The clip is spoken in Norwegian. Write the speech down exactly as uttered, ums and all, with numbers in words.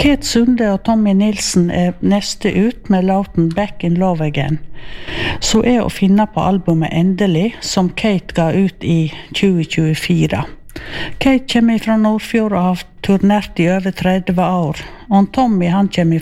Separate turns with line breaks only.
Kate Sunde og Tommy Nilsen er neste ut med låten Back in Love Again, så er å finne på albumet Endelig, som Kate ga ut i tjue tjuefire. Kate kommer fra Nordfjord og har turnert i over tretti år, og Tommy han kommer